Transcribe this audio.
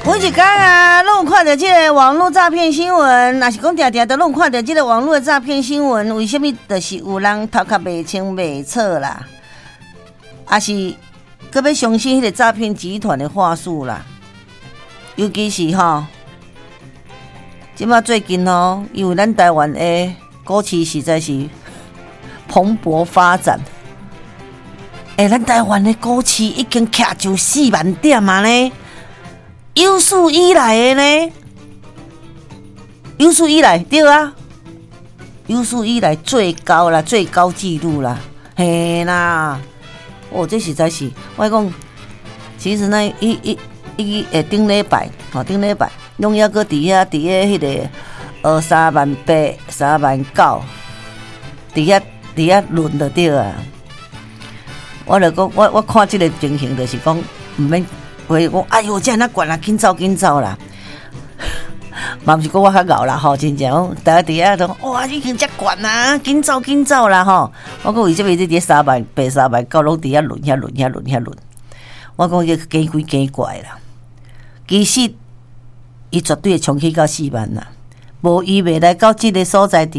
每一天啊，拢有看到这个网络诈骗新闻，若是讲定定都拢有看到这个网络的诈骗新闻，为什么就是有人头壳袂清袂楚啦，还是佮要相信迄个诈骗集团的话术啦？尤其是吼，即马最近吼，因为咱台湾的股市实在是蓬勃发展，咱台湾的股市已经徛就4万点啊呢。有史以来的呢，有史以来对啊，有史以来最高啦，最高纪录啦，嘿啦，这实在是，我讲，其实呢，顶礼拜，拢还搁伫迄个38000、39000，伫遐轮就对啊。我就讲，我看这个情形，就是讲唔免。会讲，哎哟，这那管啦，紧走啦！嘛不是讲我较敖啦吼，真正大家底下都哇，已经遮管啦，紧走啦吼！我讲为什么这38000、39000拢底下轮？我讲这几怪啦！其实伊绝对会冲起到4万啦，无伊袂来到这个所在地